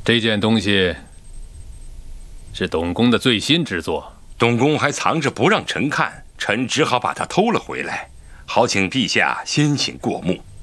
这件东西是董公的最新之作。 董公还藏着不让臣看，臣只好把它偷了回来，好请陛下先行过目。